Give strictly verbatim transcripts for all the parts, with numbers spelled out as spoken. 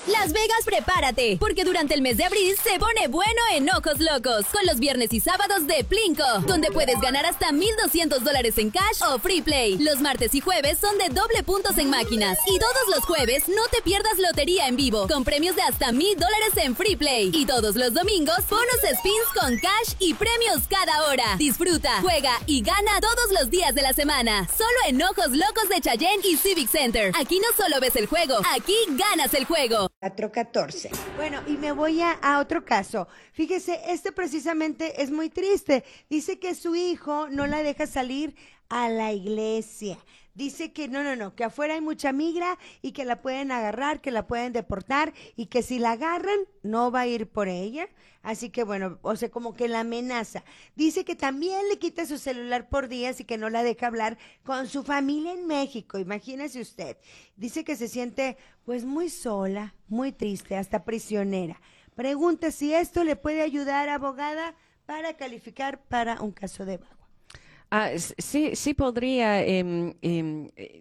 Las Vegas, prepárate, porque durante el mes de abril se pone bueno en Ojos Locos, con los viernes y sábados de Plinko, donde puedes ganar hasta mil doscientos dólares en cash o free play. Los martes y jueves son de doble puntos en máquinas, y todos los jueves no te pierdas lotería en vivo, con premios de hasta mil dólares en free play. Y todos los domingos, bonus spins con cash y premios cada hora. Disfruta, juega y gana todos los días de la semana, solo en Ojos Locos de Cheyenne y Civic Center. Aquí no solo ves el juego, aquí ganas el juego. cuatro catorce. Bueno, y me voy a, a otro caso. Fíjese, este precisamente es muy triste. Dice que su hijo no la deja salir a la iglesia. Dice que no, no, no, que afuera hay mucha migra y que la pueden agarrar, que la pueden deportar y que si la agarran no va a ir por ella. Así que bueno, o sea, como que la amenaza. Dice que también le quita su celular por días y que no la deja hablar con su familia en México. Imagínese usted. Dice que se siente pues muy sola, muy triste, hasta prisionera. Pregunta si esto le puede ayudar, abogada, para calificar para un caso de vago. Ah, sí, sí podría. Eh, eh,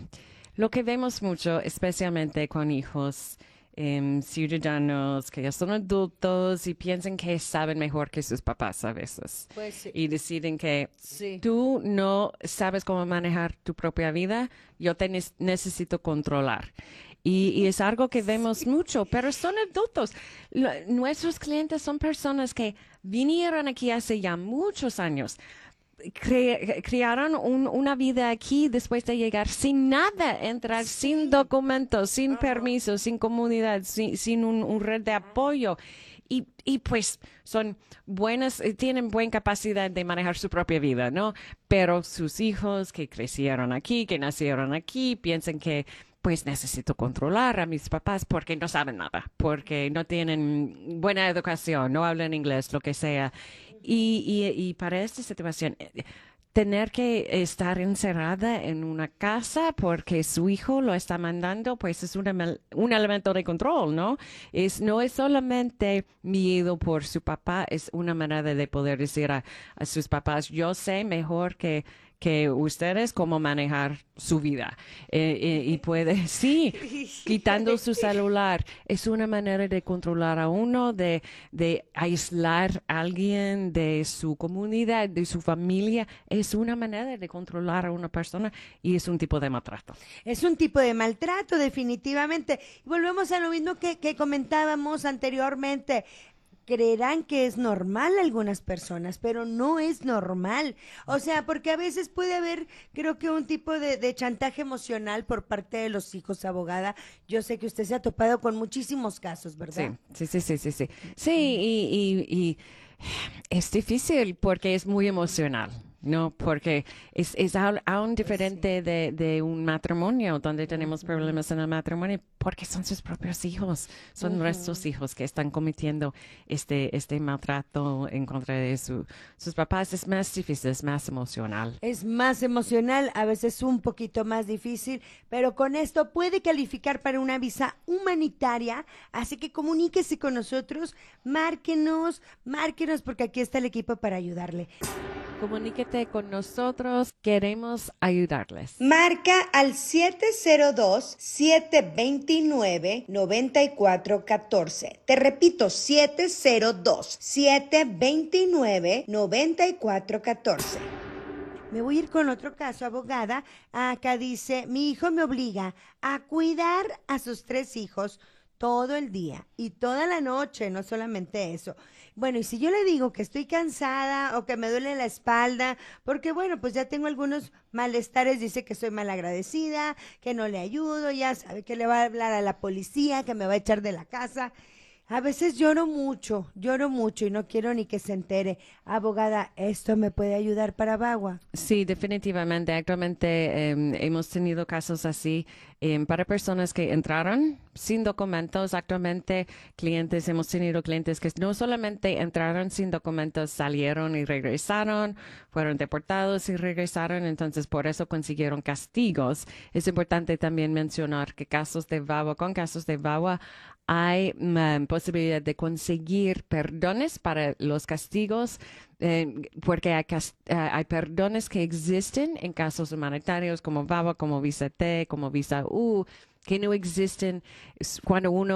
lo que vemos mucho, especialmente con hijos eh, ciudadanos que ya son adultos y piensan que saben mejor que sus papás a veces. Pues sí. Y deciden que Sí. tú no sabes cómo manejar tu propia vida, yo te ne- necesito controlar. Y, y es algo que vemos mucho, pero son adultos. Lo- nuestros clientes son personas que vinieron aquí hace ya muchos años. Cre- crearon un- una vida aquí después de llegar sin nada, entrar sin documentos, sin permisos, sin comunidad, sin, sin un, un red de apoyo. Y, y pues son buenas, eh, tienen buena capacidad de manejar su propia vida, ¿no? Pero sus hijos que crecieron aquí, que nacieron aquí, piensan que pues necesito controlar a mis papás porque no saben nada, porque no tienen buena educación, no hablan inglés, lo que sea. Y, y, y para esta situación, eh, tener que estar encerrada en una casa porque su hijo lo está mandando, pues es un, emel- un elemento de control, ¿no? Es, no es solamente miedo por su papá, es una manera de poder decir a, a sus papás, yo sé mejor que que ustedes cómo manejar su vida. Eh, eh, y puede, sí, quitando su celular. Es una manera de controlar a uno, de, de aislar a alguien de su comunidad, de su familia. Es una manera de controlar a una persona y es un tipo de maltrato. Es un tipo de maltrato, definitivamente. Y volvemos a lo mismo que, que comentábamos anteriormente. Creerán que es normal algunas personas, pero no es normal. O sea, porque a veces puede haber, creo que un tipo de, de chantaje emocional por parte de los hijos, abogada. Yo sé que usted se ha topado con muchísimos casos, ¿verdad? Sí, sí, sí, sí, sí, sí. Sí, y, y, y es difícil porque es muy emocional, ¿no? Porque es, es aún, aún diferente de, de un matrimonio donde tenemos problemas en el matrimonio porque son sus propios hijos, son Ujú. nuestros hijos que están cometiendo este, este maltrato en contra de su, sus papás. Es más difícil, es más emocional. Es más emocional, a veces un poquito más difícil, pero con esto puede calificar para una visa humanitaria, así que comuníquese con nosotros, márquenos, márquenos porque aquí está el equipo para ayudarle. Comuníquete con nosotros, queremos ayudarles. Marca al siete cero dos, siete dos nueve, nueve cuatro uno cuatro. Te repito, siete cero dos, siete dos nueve, nueve cuatro uno cuatro. Me voy a ir con otro caso, abogada. Acá dice, mi hijo me obliga a cuidar a sus tres hijos todo el día y toda la noche, no solamente eso. Bueno, y si yo le digo que estoy cansada o que me duele la espalda, porque bueno, pues ya tengo algunos malestares, dice que soy malagradecida, que no le ayudo, ya sabe que le va a hablar a la policía, que me va a echar de la casa. A veces lloro mucho, lloro mucho y no quiero ni que se entere. Abogada, ¿esto me puede ayudar para Bagua? Sí, definitivamente. Actualmente eh, hemos tenido casos así eh, para personas que entraron sin documentos. Actualmente clientes, hemos tenido clientes que no solamente entraron sin documentos, salieron y regresaron, fueron deportados y regresaron, entonces por eso consiguieron castigos. Es importante también mencionar que casos de VAWA, con casos de VAWA, hay um, posibilidad de conseguir perdones para los castigos, eh, porque hay, cas- uh, hay perdones que existen en casos humanitarios como VAWA, como Visa T, como Visa U, que no existen cuando uno